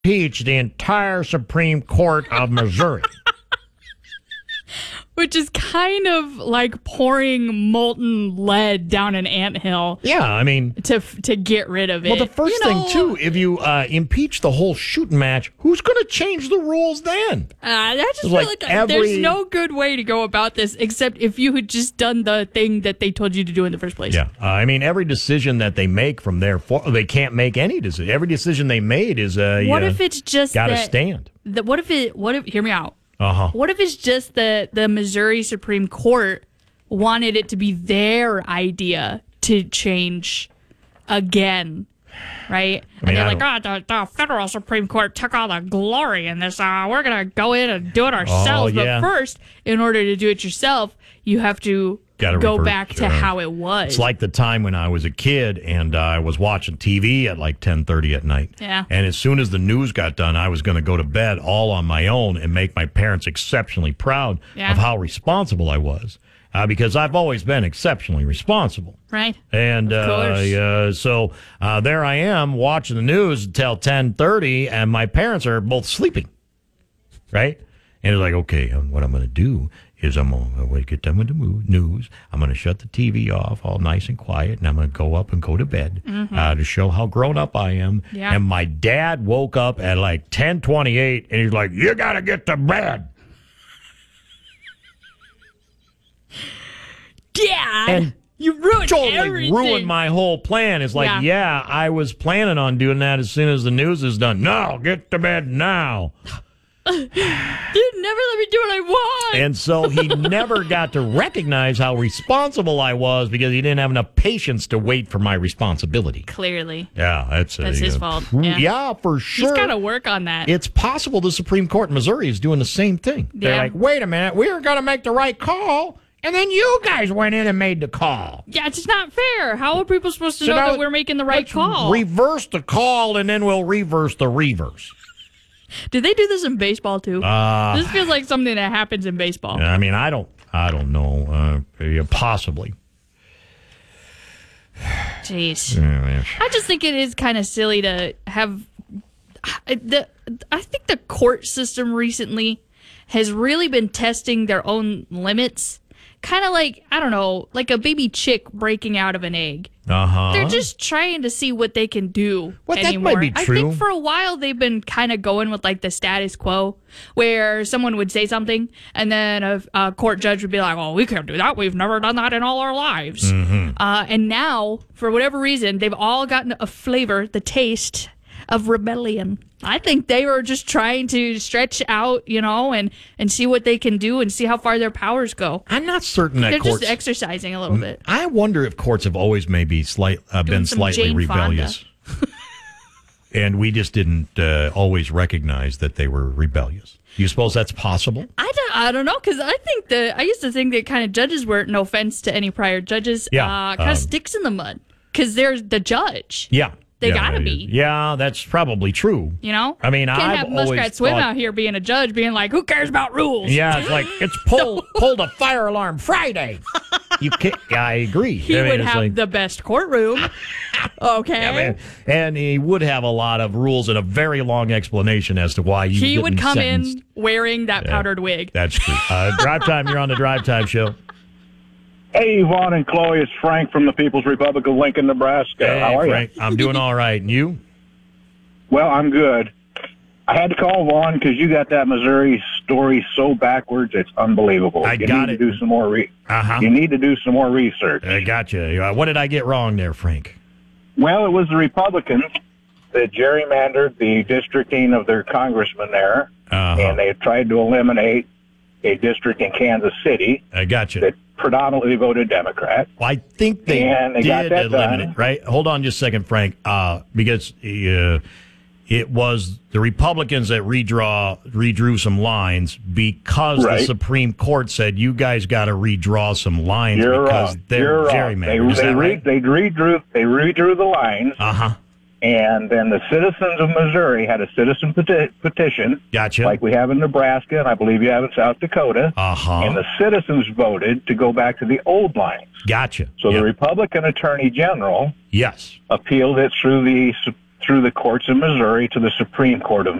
impeach the entire Supreme Court of Missouri. Which is kind of like pouring molten lead down an anthill. Yeah, I mean... To get rid of it. Well, the first thing, too, if you impeach the whole shooting match, who's going to change the rules then? I just feel like there's no good way to go about this except if you had just done the thing that they told you to do in the first place. Yeah, I mean, every decision that they make from there, they can't make any decision. Every decision they made is... what if it's just got to stand? What if, hear me out. Uh-huh. What if it's just the Missouri Supreme Court wanted it to be their idea to change again, right? And they're like, the federal Supreme Court took all the glory in this. We're going to go in and do it ourselves. Yeah. But first, in order to do it yourself, you have to go back to how it was. It's like the time when I was a kid and I was watching TV at like 10:30 at night. Yeah. And as soon as the news got done, I was going to go to bed all on my own and make my parents exceptionally proud of how responsible I was. Because I've always been exceptionally responsible. Right. And so there I am watching the news until 10:30, and my parents are both sleeping. Right? And it's like, okay, what I'm going to do is I'm going to get done with the news. I'm going to shut the TV off, all nice and quiet, and I'm going to go up and go to bed to show how grown up I am. Yeah. And my dad woke up at like 10:28, and he's like, "You got to get to bed." Dad, and you ruined everything. Ruined my whole plan. It's like, yeah, I was planning on doing that as soon as the news is done. No, get to bed now. Dude, never let me do what I want. And so he never got to recognize how responsible I was because he didn't have enough patience to wait for my responsibility. Clearly. Yeah, that's his fault. Yeah, for sure. He's got to work on that. It's possible the Supreme Court in Missouri is doing the same thing. They're like, wait a minute, we were going to make the right call, and then you guys went in and made the call. Yeah, it's not fair. How are people supposed to know that we're making the right call? Reverse the call, and then we'll reverse the reverse. Do they do this in baseball too? This feels like something that happens in baseball. I mean, I don't know. Possibly. Jeez. I just think it is kind of silly to have I think the court system recently has really been testing their own limits. Kind of like, I don't know, like a baby chick breaking out of an egg. They're just trying to see what they can do anymore. That might be true. I think for a while they've been kind of going with like the status quo, where someone would say something and then a court judge would be like, "Oh, we can't do that. We've never done that in all our lives." And now, for whatever reason, they've all gotten a flavor, the taste of rebellion. I think they were just trying to stretch out, and see what they can do and see how far their powers go. I'm not certain that they're courts... just exercising a little bit. I wonder if courts have always maybe been slightly Jane rebellious. And we just didn't always recognize that they were rebellious. You suppose that's possible? I don't know, because I used to think that kind of judges were, no offense to any prior judges, kind of sticks in the mud, because they're the judge. Yeah. They gotta be. Yeah, that's probably true. I mean, can't have Muskrat Swim out here being a judge, being like, "Who cares about rules?" Yeah, it's like it's pulled a fire alarm Friday. You can't. I agree. He would have the best courtroom. Okay, and he would have a lot of rules and a very long explanation as to why he would come in wearing that powdered wig. That's true. Drive Time. You're on the Drive Time Show. Hey, Vaughn and Chloe, it's Frank from the People's Republic of Lincoln, Nebraska. Hey, how are Frank, you? I'm doing all right. And you? Well, I'm good. I had to call Vaughn because you got that Missouri story so backwards, it's unbelievable. You need to do some more You need to do some more research. I got you. What did I get wrong there, Frank? Well, it was the Republicans that gerrymandered the districting of their congressman there, and they tried to eliminate a district in Kansas City. I got you. That predominantly voted Democrat. Well, I think they did eliminate it, right? Hold on just a second, Frank, because it was the Republicans that redrew some lines because the Supreme Court said, you guys got to redraw some lines because they're gerrymandered. They redrew the lines. And then the citizens of Missouri had a citizen petition, like we have in Nebraska, and I believe you have in South Dakota. And the citizens voted to go back to the old lines. Gotcha. So the Republican Attorney General appealed it through the through the courts of Missouri to the Supreme Court of